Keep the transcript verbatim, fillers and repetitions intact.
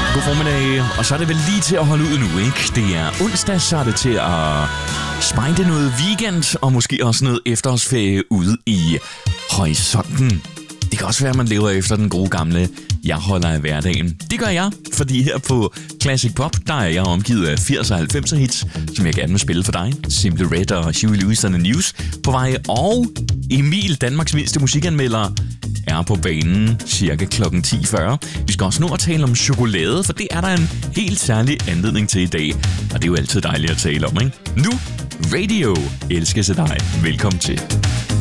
God formiddag, og så er det vel lige til at holde ud nu, ikke? Det er onsdag, så er det til at spejde noget weekend, og måske også noget efterårsferie ude i horisonten. Det kan også være, at man lever efter den gode gamle jeg holder af hverdagen. Det gør jeg, fordi her på Classic Pop, der er jeg omgivet af firs og halvfems hits, som jeg gerne vil spille for dig. Simply Red og Huey Lewis and the News på vej, og Emil, Danmarks mindste musikanmelder, er på banen cirka klokken ti fyrre. Vi skal også nå at tale om chokolade, for det er der en helt særlig anledning til i dag. Og det er jo altid dejligt at tale om, ikke? Nu, Radio elskes af dig. Velkommen til.